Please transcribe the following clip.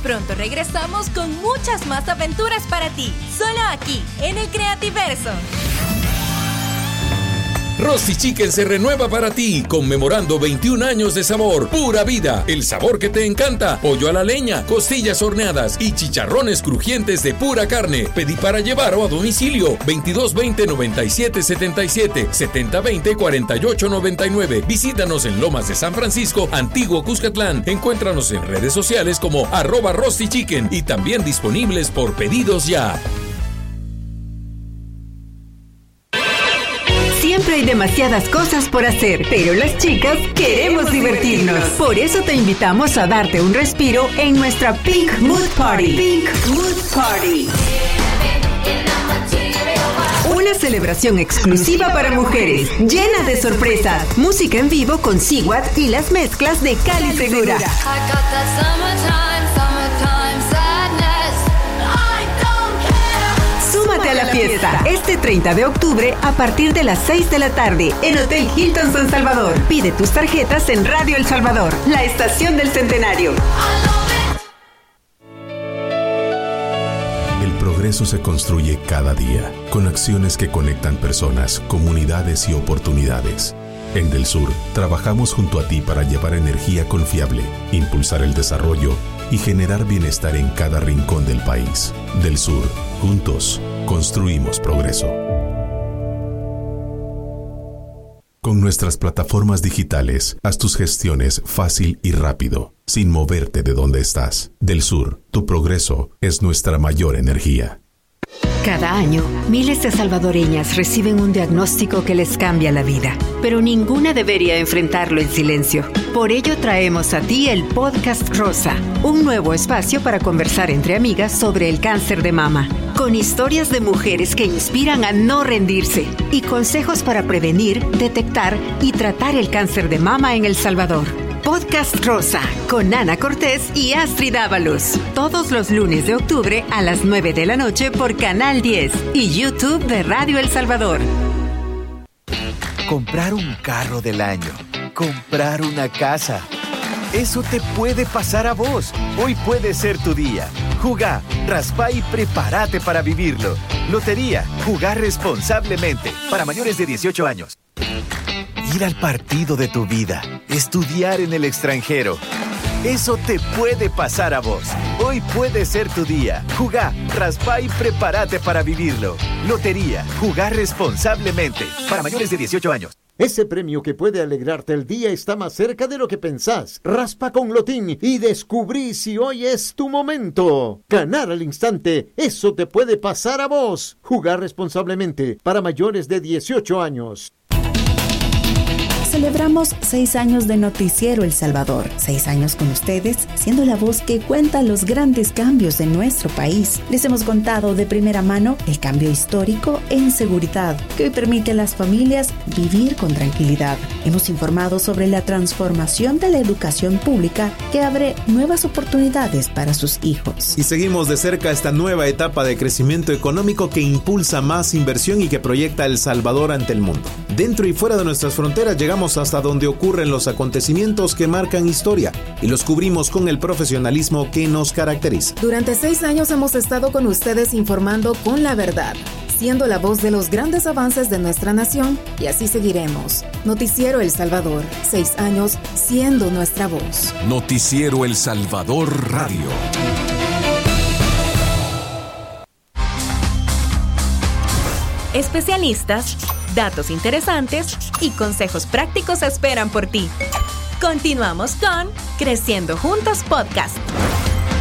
Pronto regresamos con muchas más aventuras para ti, solo aquí, en el Creativerso. Rusty Chicken se renueva para ti, conmemorando 21 años de sabor, pura vida, el sabor que te encanta, pollo a la leña, costillas horneadas y chicharrones crujientes de pura carne. Pedí para llevar o a domicilio, 2220-9777, 7020-4899. Visítanos en Lomas de San Francisco, Antiguo Cuscatlán. Encuéntranos en redes sociales como @Rusty Chicken y también disponibles por pedidos ya. Siempre hay demasiadas cosas por hacer, pero las chicas queremos divertirnos. Por eso te invitamos a darte un respiro en nuestra Pink Mood Party. Pink Mood Party. Una celebración exclusiva para mujeres, llena de sorpresas, música en vivo con Sigwat y las mezclas de Cali Segura. Súmate a la fiesta este 30 de octubre a partir de las 6 de la tarde en Hotel Hilton San Salvador. Pide tus tarjetas en Radio El Salvador, la estación del centenario. El progreso se construye cada día con acciones que conectan personas, comunidades y oportunidades. En Del Sur, trabajamos junto a ti para llevar energía confiable, impulsar el desarrollo y generar bienestar en cada rincón del país. Del Sur, juntos, construimos progreso. Con nuestras plataformas digitales, haz tus gestiones fácil y rápido, sin moverte de donde estás. Del Sur, tu progreso es nuestra mayor energía. Cada año, miles de salvadoreñas reciben un diagnóstico que les cambia la vida, pero ninguna debería enfrentarlo en silencio. Por ello traemos a ti el Podcast Rosa, un nuevo espacio para conversar entre amigas sobre el cáncer de mama, con historias de mujeres que inspiran a no rendirse y consejos para prevenir, detectar y tratar el cáncer de mama en El Salvador. Podcast Rosa, con Ana Cortés y Astrid Ábalos. Todos los lunes de octubre a las 9 de la noche por Canal 10 y YouTube de Radio El Salvador. Comprar un carro del año. Comprar una casa. Eso te puede pasar a vos. Hoy puede ser tu día. Jugá, raspá y prepárate para vivirlo. Lotería, jugá responsablemente. Para mayores de 18 años. Ir al partido de tu vida, estudiar en el extranjero. Eso te puede pasar a vos. Hoy puede ser tu día. Jugá, raspá y prepárate para vivirlo. Lotería, jugá responsablemente. Para mayores de 18 años. Ese premio que puede alegrarte el día está más cerca de lo que pensás. Raspa con Lotín y descubrí si hoy es tu momento. Ganar al instante, eso te puede pasar a vos. Jugar responsablemente. Para mayores de 18 años. Celebramos 6 años de Noticiero El Salvador. 6 años con ustedes, siendo la voz que cuenta los grandes cambios de nuestro país. Les hemos contado de primera mano el cambio histórico en seguridad, que hoy permite a las familias vivir con tranquilidad. Hemos informado sobre la transformación de la educación pública que abre nuevas oportunidades para sus hijos. Y seguimos de cerca esta nueva etapa de crecimiento económico que impulsa más inversión y que proyecta El Salvador ante el mundo. Dentro y fuera de nuestras fronteras llegamos hasta donde ocurren los acontecimientos que marcan historia y los cubrimos con el profesionalismo que nos caracteriza. Durante 6 años hemos estado con ustedes informando con la verdad, siendo la voz de los grandes avances de nuestra nación, y así seguiremos. Noticiero El Salvador, 6 años siendo nuestra voz. Noticiero El Salvador Radio. Especialistas, datos interesantes y consejos prácticos esperan por ti. Continuamos con Creciendo Juntos Podcast.